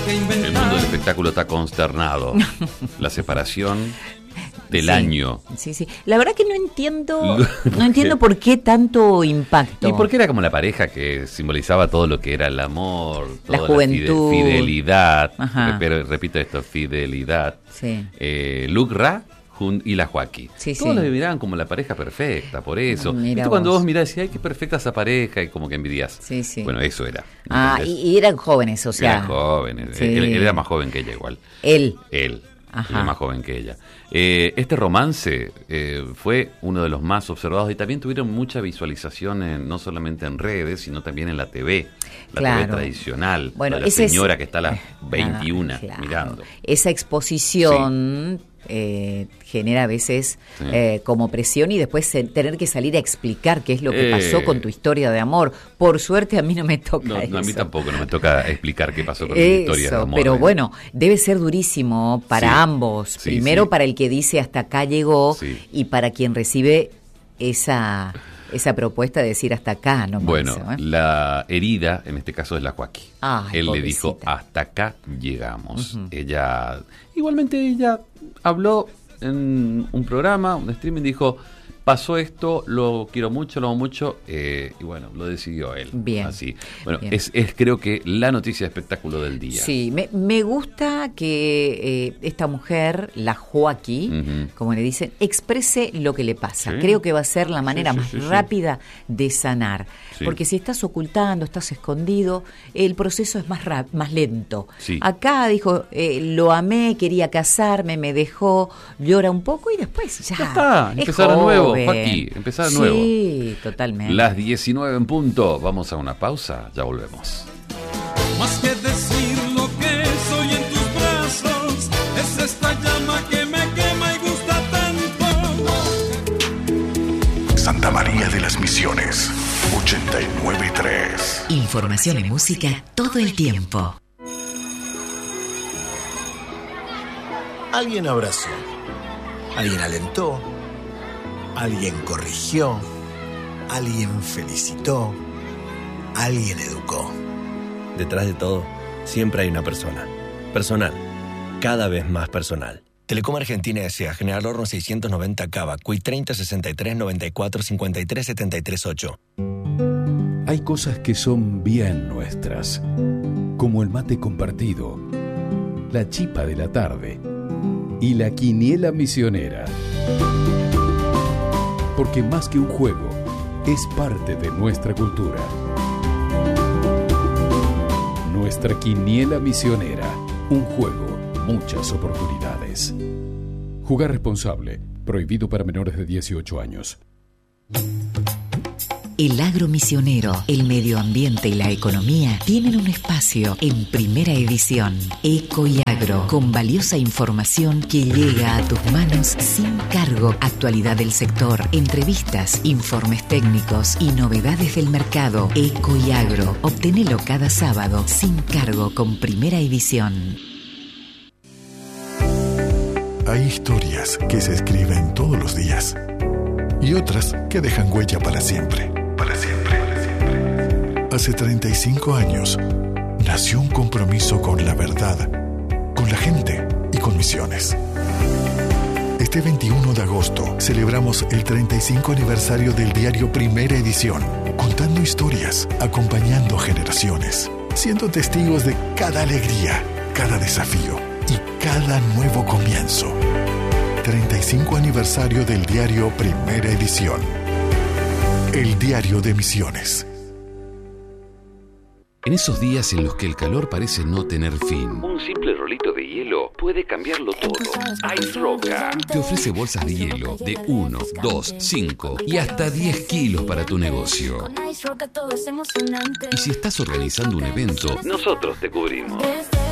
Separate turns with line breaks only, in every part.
El mundo del espectáculo está consternado. La separación del año.
Sí, sí. La verdad que no entiendo por qué tanto impacto.
Y porque era como la pareja que simbolizaba todo lo que era el amor, toda
la juventud,
fidelidad. Pero repito esto, fidelidad.
Sí.
Luke Ra y la Joaquí.
Sí,
todos
sí.
lo miraban como la pareja perfecta, por eso.
Mira
Cuando
vos
vos mirás, decís, ay, qué perfecta esa pareja, y como que envidias.
Sí, sí.
Bueno, eso era.
Y eran jóvenes, o sea.
Eran jóvenes.
Sí.
Él era más joven que ella igual.
Él.
Ajá. Era más joven que ella. Este romance fue uno de los más observados y también tuvieron mucha visualización no solamente en redes, sino también en la TV, TV tradicional.
Bueno,
la señora que está a las 21 mirando.
Esa exposición genera a veces como presión y después tener que salir a explicar qué es lo que pasó con tu historia de amor. Por suerte a mí no me toca eso.
A mí tampoco no me toca explicar qué pasó con mi historia de amor.
Pero bueno, debe ser durísimo para ambos. Primero para el que dice hasta acá llegó y para quien recibe esa propuesta de decir hasta acá, ¿no?
Bueno, la herida en este caso es la Joaquí. Él
pobrecita.
le dijo, hasta acá llegamos. Igualmente ella habló en un programa, un streaming, dijo, pasó esto, lo quiero mucho, lo amo mucho, y bueno, lo decidió él.
Bien.
Así. Bueno,
bien.
Es creo que la noticia de espectáculo del día.
Sí, me gusta que esta mujer, la Joaquí, como le dicen, exprese lo que le pasa.
Sí.
Creo que va a ser la manera más rápida de sanar. Sí. Porque si estás ocultando, estás escondido, el proceso es más lento.
Sí.
Acá dijo, lo amé, quería casarme, me dejó, llora un poco y después ya
está, empezar de nuevo, Joaquí, empezar de nuevo.
Sí, totalmente.
Las 19 en punto, vamos a una pausa, ya volvemos.
Más que decir lo que soy en tus brazos, es esta llama que me quema y gusta tanto.
Santa María de las Misiones, 89.3.
Información y música todo el tiempo.
Alguien abrazó, alguien alentó, alguien corrigió, alguien felicitó, alguien educó.
Detrás de todo, siempre hay una persona. Personal. Cada vez más personal.
Telecom Argentina S.A. General Horno 690 Cava, CUI 30 63 94 53 73 8.
Hay cosas que son bien nuestras, como el mate compartido, la chipa de la tarde y la quiniela misionera. Porque más que un juego, es parte de nuestra cultura. Nuestra quiniela misionera, un juego, muchas oportunidades. Jugar responsable, prohibido para menores de 18 años.
El agro misionero, el medio ambiente y la economía tienen un espacio en Primera Edición. Eco y Agro, con valiosa información que llega a tus manos sin cargo. Actualidad del sector, entrevistas, informes técnicos y novedades del mercado. Eco y Agro, obtenelo cada sábado sin cargo con Primera Edición.
Hay historias que se escriben todos los días y otras que dejan huella para siempre. Para siempre. Hace 35 años nació un compromiso con la verdad, con la gente y con Misiones. Este 21 de agosto celebramos el 35 aniversario del diario Primera Edición, contando historias, acompañando generaciones, siendo testigos de cada alegría, cada desafío y cada nuevo comienzo. 35 aniversario del diario Primera Edición. El diario de Misiones.
En esos días en los que el calor parece no tener fin, un simple rolito de hielo puede cambiarlo todo. Ice Roca te ofrece bolsas de hielo de 1, 2, 5 y hasta 10 kilos para tu negocio. Y si estás organizando un evento, nosotros te cubrimos.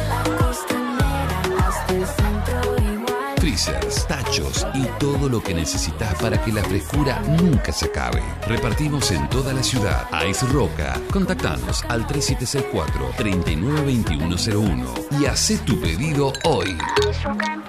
Freezers, tachos y todo lo que necesitas para que la frescura nunca se acabe. Repartimos en toda la ciudad. Ice Roca. Contactanos al 3764-392101 y hacé tu pedido hoy.